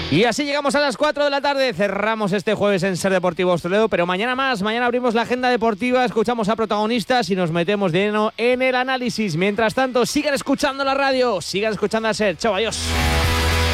Y así llegamos a las 4 de la tarde. Cerramos este jueves en Ser Deportivos Toledo, pero mañana más. Mañana abrimos la agenda deportiva, escuchamos a protagonistas y nos metemos de lleno en el análisis. Mientras tanto, sigan escuchando la radio, sigan escuchando a Ser. Chao, adiós.